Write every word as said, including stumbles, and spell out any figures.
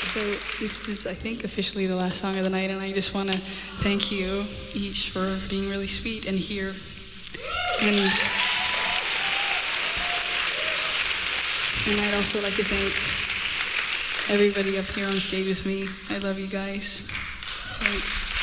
So this is, I think, officially the last song of the night, and I just want to thank you each for being really sweet and here. And, and I'd also like to thank everybody up here on stage with me. I love you guys. Thanks.